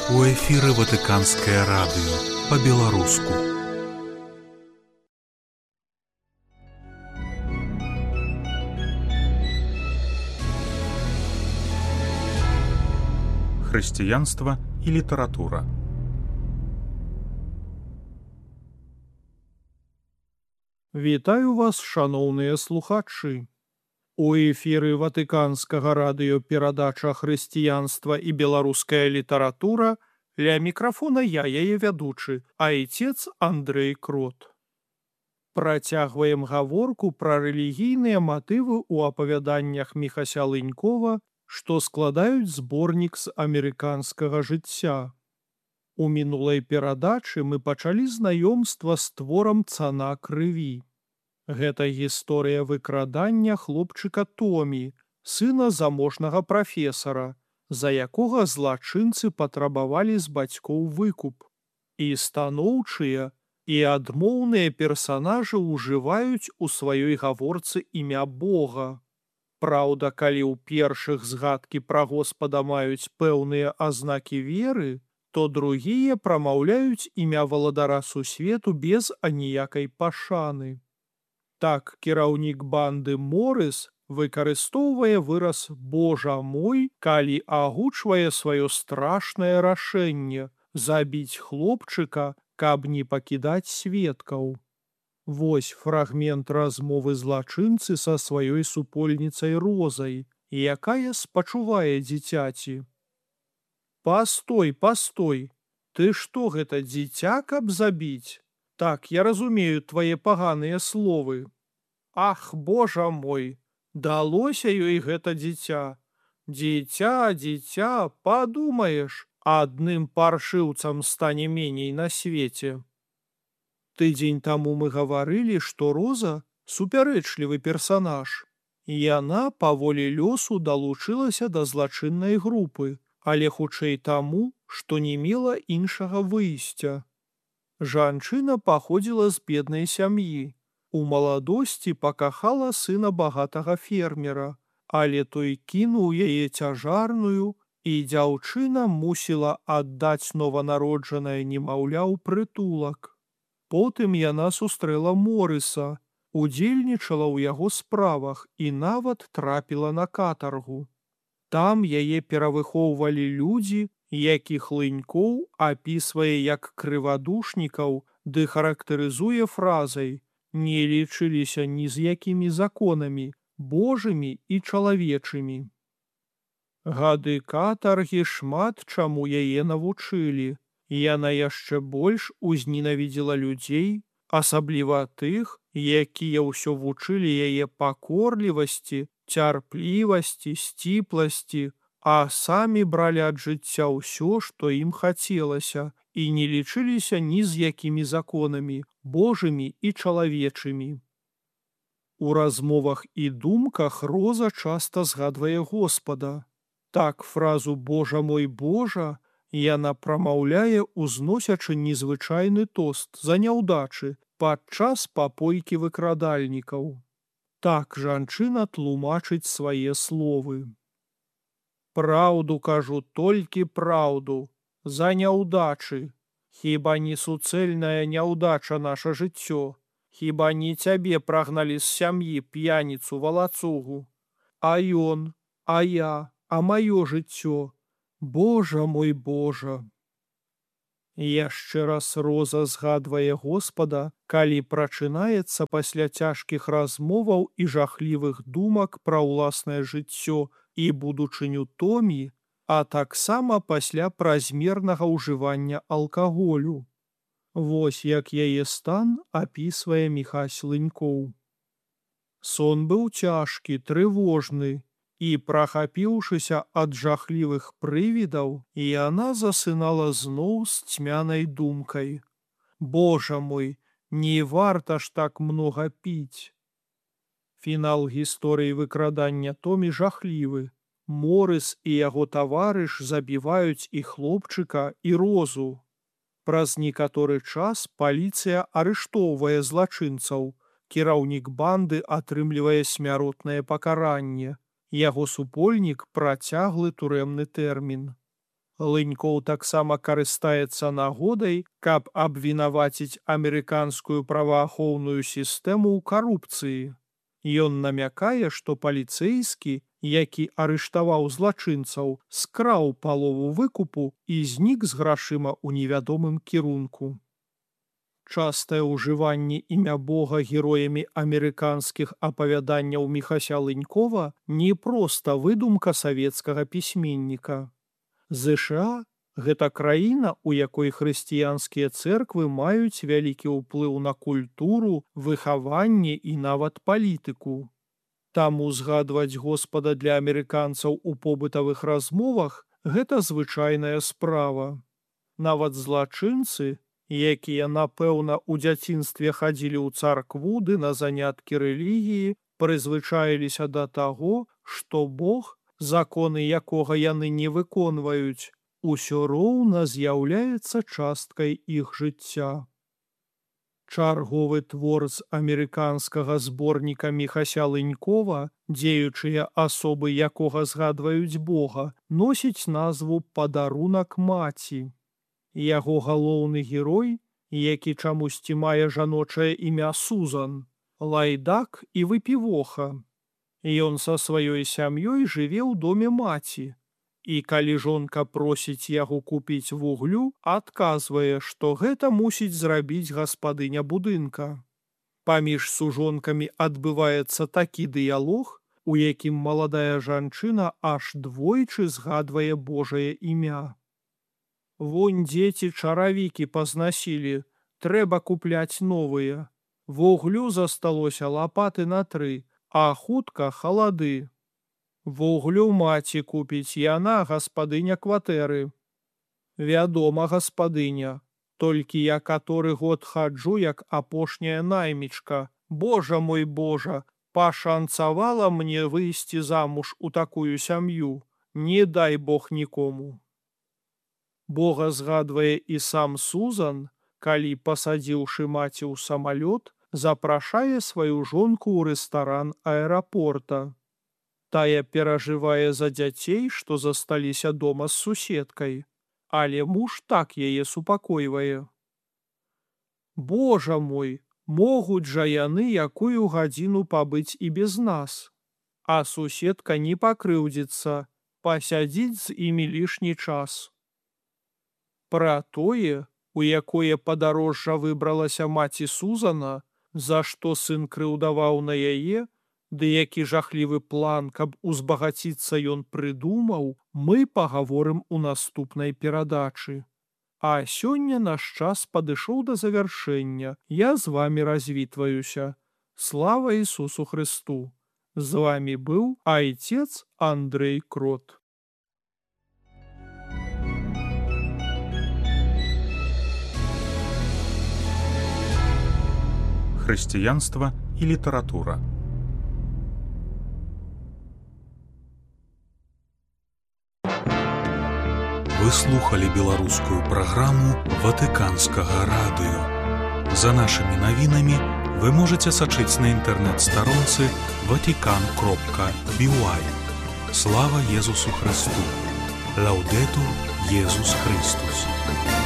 У эфіры Ватыканскае радыё па-беларуску. Хрысціянства і літаратура. Вітаю вас, шаноўныя слухачы. У эфіры Ватыканскага радыё перадача «Хрысціянства і беларуская літаратура», ля мікрафона я, яе вядучы, айцец Андрэй Крот. Працягваем гаворку пра рэлігійныя матывы ў апавяданнях Міхася Лынькова, што складаюць зборнік з амерыканскага жыцця. У мінулай перадачы мы пачалі знаёмства з творам «Цана крыві». Гэта гісторыя выкрадання хлопчыка Томі, сына заможнага прафесара, за якога злачынцы патрабавалі з бацькоў выкуп. І станоўчыя, і адмоўныя персанажы ўжываюць у сваёй гаворцы імя Бога. Праўда, калі ў першых згадкі пра Господа маюць пэўныя азнакі веры, то другія прамаўляюць імя валадара сусвету без аніякай пашаны. Так, кіраўнік банды Морыс выкарыстоўвае выраз «Божа мой», калі агучвае сваё страшнае рашэнне забіць хлопчыка, каб не пакідаць сведкаў. Вось фрагмент размовы злачынцы са сваёй супольніцай Розай, якая спачувае дзіцяці. «Пастой, пастой! Ты што, гэта дзіця, каб забіць? Так, я разумею твае паганыя словы. Ах, Божа мой, далося ёй гэта дзіця. Дзіця, дзіця, падумаеш, адным паршыўцам стане меней на свеце». Тыдзень таму мы гаварылі, што Роза – супярэчлівы персанаж. Яна па волі лёсу далучылася да злачыннай групы, але хутчэй таму, што не мела іншага выйсця. Жанчына паходзіла з беднай сям'і. У маладосці пакахала сына багатага фермера, але той кінуў яе цяжарную, і дзяўчына мусіла аддаць нованароджанае немаўля ў прытулак. Потым яна сустрэла Морыса, удзельнічала ў яго справах і нават трапіла на катаргу. Там яе перавыхоўвалі людзі, якіх Лынькоў апісвае як крывадушнікаў ды характарызуе фразай «не лічыліся ні з якімі законамі, божымі і чалавечымі». Гады катаргі шмат чаму яе навучылі. Яна яшчэ больш узненавідзела людзей, асабліва тых, якія ўсё вучылі яе пакорлівасці, цярплівасці, сціпласці, а самі бралі ад жыцця ўсё, што ім хацелася, і не лічыліся ні з якімі законамі, божымі і чалавечымі. У размовах і думках Роза часта згадвае Господа. Так фразу «Божа мой Божа» яна прамаўляе, узносячы незвычайны тост за няўдачы падчас папойкі выкрадальнікаў. Так жанчына тлумачыць свае словы. «Праўду кажу, толькі праўду, за няўдачы. Хіба не суцэльная няўдача наша жыццё? Хіба не цябе прагналі з сям'і п'яніцу валацугу? А ён, а я, а маё жыццё? Божа мой Божа!» Яшчэ раз Роза згадвае Господа, калі прачынаецца пасля цяжкіх размоваў і жахлівых думак пра ўласнае жыццё і будучыню Томі, а таксама пасля празмернага ўжывання алкаголю. Вось як яе стан апісвае Міхась Лынькоў. «Сон быў цяжкі, трывожны, і, прахапіўшыся ад жахлівых прывідаў, яна засынала зноў з цьмянай думкай. Божа мой, не варта ж так многа піць». Фінал гісторыі выкрадання Томі жахлівы. Морыс і яго таварыш забіваюць і хлопчыка, і Розу. Праз некаторы час паліцыя арыштоўвае злачынцаў, кіраўнік банды атрымлівае смяротнае пакаранне. Яго супольнік працяглы турэмны тэрмін. Лынькоў таксама карыстаецца нагодай, каб абвінаваціць амерыканскую праваахоўную сістэму ў карупцыі. Ён намякае, што паліцэйскі, які арыштаваў злачынцаў, скраў палову выкупу і знік з грашыма ў невядомым кірунку. Частае ўжыванне імя Бога героямі амерыканскіх апавяданняў Міхася Лынькова не проста выдумка савецкага пісьменніка. ЗША – гэта краіна, у якой хрысціянскія цэрквы маюць вялікі ўплыў на культуру, выхаванне і нават палітыку. Таму згадваць Господа для амерыканцаў у побытавых размовах – гэта звычайная справа. Нават злачынцы, якія, напэўна, у дзяцінстве хадзілі ў царкву ды на заняткі рэлігіі, прызвычаіліся да таго, што Бог, законы якога яны не выконваюць, усё роўна з'яўляецца часткай іх жыцця. Чарговы твор з амерыканскага зборніка Міхася Лынькова, дзеючыя асобы якога згадваюць Бога, носіць назву «Падарунак маці». Яго галоўны герой, які чамусьці мае жаночае імя Сузан, лайдак і выпівоха. Ён са сваёй сям'ёй жыве ў доме маці, і калі жонка просіць яго купіць вуглю, адказвае, што гэта мусіць зрабіць гаспадыня будынка. Паміж сужонкамі адбываецца такі дыялог, у якім маладая жанчына аж двойчы згадвае Божае імя. Вунь дзеці чаравікі пазнасілі, трэба купляць новыя. Вуглю засталося лапаты на 3, а хутка халады. Вуглю маці купіць, яна гаспадыня кватэры. Вядома, гаспадыня, толькі я каторы год хаджу, як апошняя наймічка. Божа мой Божа, пашанцавала мне выйсці замуж у такую сям'ю. Не дай Бог нікому. Бога згадвае і сам Сузан, калі, пасадзіўшы маці ў самалёт, запрашае сваю жонку ў рэстаран аэрапорта. Тая перажывае за дзяцей, што засталіся дома з суседкай, але муж так яе супакойвае. Божа мой, могуць жа яны якую гадзіну пабыць і без нас. А суседка не пакрыўдзіцца, пасядзіць з імі лішні час. Пра тое, у якое падарожжа выбралася маці Сузана, за што сын крыўдаваў на яе, ды які жахлівы план, каб узбагаціцца ён прыдумаў, мы пагаворым у наступнай перадачы. А сёння наш час падышоў да завяршэння. Я з вамі развітваюся. Слава Ісусу Хрысту! З вамі быў айцец Андрэй Крот. Хрысціянства і літаратура. Вы слухали беларускую праграму Ватыканскага радыё. За нашымі навінамі вы можаце сачыць на інтэрнэт-старонцы vatican.by. Слава Езусу Хрысту! Лаўдэтур Езус Христус!